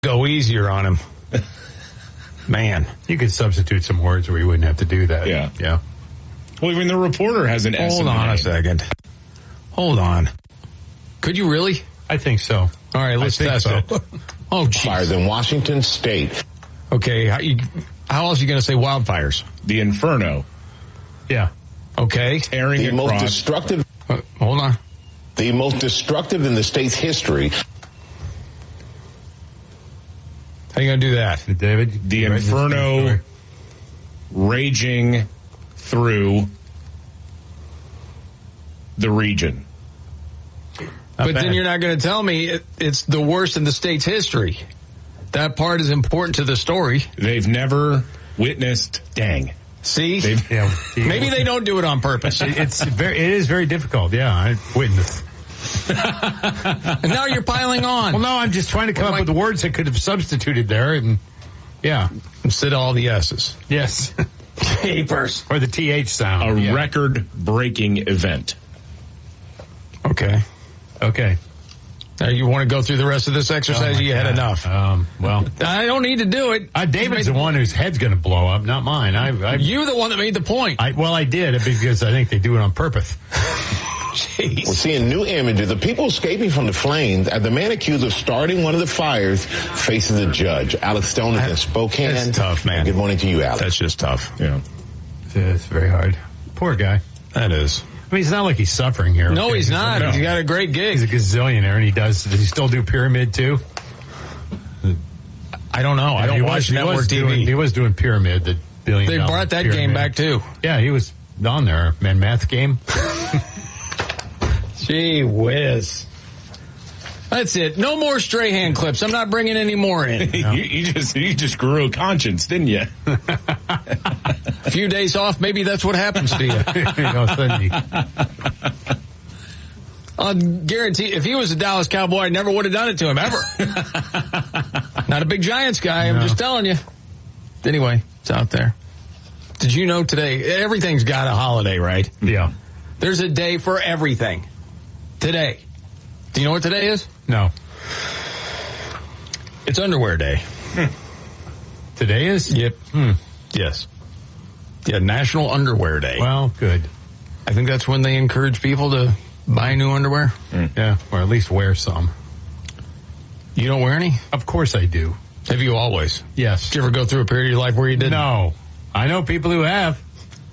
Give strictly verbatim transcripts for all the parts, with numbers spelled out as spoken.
go easier on him. Man. You could substitute some words where you wouldn't have to do that. Yeah. Yeah. Well, even the reporter has an S. Hold on a second. Hold on. Could you really? I think so. All right, let's test so. it. Oh, geez. Fires in Washington State. Okay, how, you, how else are you going to say wildfires? The Inferno. Yeah. Okay. Tearing The most across. destructive. Uh, hold on. The most destructive in the state's history. How are you going to do that? David? The Inferno raging through the region. Not but bad. then you're not going to tell me it, it's the worst in the state's history. That part is important to the story. They've never witnessed, dang. See? Yeah. Maybe they don't do it on purpose. It's very, it is very difficult. Yeah, I witnessed. And now you're piling on. Well, no, I'm just trying to come Well, up my- with the words that could have substituted there, and yeah, Instead of all the S's. yes, Papers. or the T H sound. A Yeah. record-breaking event. Okay. Okay. Now you want to go through the rest of this exercise? Oh, my you had God. enough. Um, well, I don't need to do it. uh, David's the one whose head's going to blow up, not mine. I, I, You're the one that made the point. I, well, I did because I think they do it on purpose. Jeez. We're seeing new images of people escaping from the flames as the man accused of starting one of the fires faces a judge. Alex Stone is in Spokane. That's tough, man. Good morning to you, Alex. That's just tough. Yeah. It's very hard. Poor guy. That is. I mean, it's not like he's suffering here. No, okay? he's not. No. He's got a great He's a gig. gazillionaire, and he does. Does he still do Pyramid too? I don't know. I Yeah, don't he watch was, he network was T V. Doing, he was doing Pyramid, the billion. They dollar brought that pyramid. game back too. Yeah, he was on there, man. Math game. Gee whiz. That's it. No more Strahan clips. I'm not bringing any more in. you, you just you just grew a conscience, didn't you? A few days off, maybe that's what happens to you. You know, suddenly- I'll guarantee if he was a Dallas Cowboy, I never would have done it to him, ever. Not a big Giants guy, I'm No. just telling you. Anyway, it's out there. Did you know today, everything's got a holiday, right? yeah. There's a day for everything. Today. Do you know what today is? No. It's underwear day. Today is? Yep. Hmm. Yes. Yeah, National Underwear Day. Well, good. I think that's when they encourage people to buy new underwear. Yeah, or at least wear some. You don't wear any? Of course I do. Have you always? Yes. Did you ever go through a period of your life where you didn't? No. I know people who have.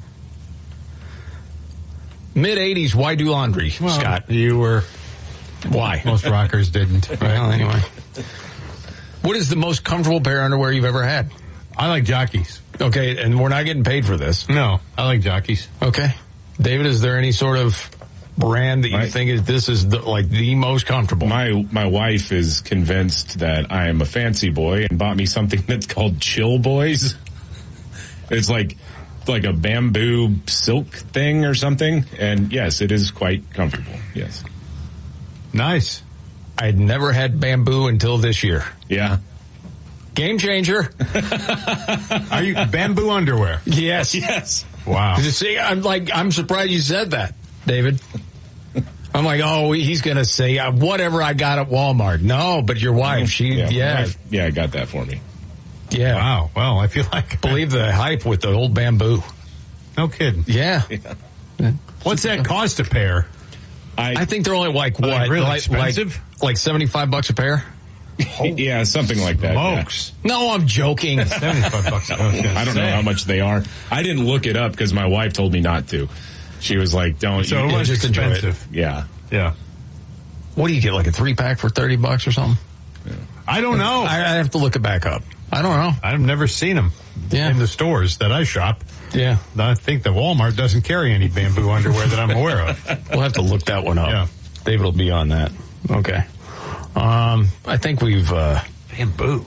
Mid-eighties, why do laundry, Well, Scott? You were. Why? Most rockers didn't. Right? Well, anyway. What is the most comfortable pair of underwear you've ever had? I like jockeys. Okay, and we're not getting paid for this. No, I like jockeys. Okay. David, is there any sort of brand that you My- think is this is the, like the most comfortable? My my wife is convinced that I am a fancy boy and bought me something that's called Chill Boys. It's like like a bamboo silk thing or something, and yes, it is quite comfortable. Yes. Nice. I'd never had bamboo until this year. Yeah. Game changer. Are you bamboo underwear? Yes. Yes. Wow. You see, I'm like, I'm surprised you said that, David. I'm like, oh, he's going to say uh, whatever I got at Walmart. No, but your wife, she, Yeah. yeah, my wife- yeah, I got that for me. yeah. Wow. Well, I feel like Believe the hype with the old bamboo. no kidding. Yeah. What's that cost a pair? I, I think they're only like Are they what? really like, expensive? Like, like seventy-five bucks a pair? yeah, something like that. yeah. Smokes. No, I'm joking. Seventy-five bucks. I, was gonna I don't know say. how much they are. I didn't look it up because my wife told me not to. She was like, "Don't." So you, it was just enjoy it. expensive. yeah. Yeah. What do you get, like a three-pack for thirty bucks or something? I don't know. I, I have to look it back up. I don't know. I've never seen them Yeah. in the stores that I shop. Yeah. I think the Walmart doesn't carry any bamboo underwear that I'm aware of. We'll have to look that one up. Yeah. David will be on that. Okay. Um, I think we've, uh, Bamboo.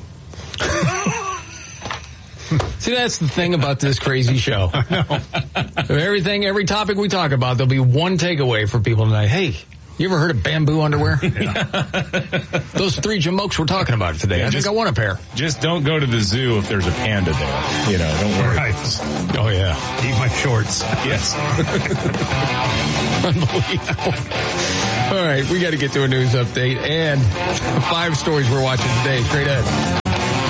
see, that's the thing about this crazy show. Everything, every topic we talk about, there'll be one takeaway for people tonight. Hey, you ever heard of bamboo underwear? Those three jamokes we're talking about today. Yeah, I just- think I want a pair. Just don't go to the zoo if there's a panda there. You know, don't worry. Right. Oh, yeah. Eat my shorts. Yes. Unbelievable. All right, we got to get to a news update and five stories we're watching today. Straight ahead.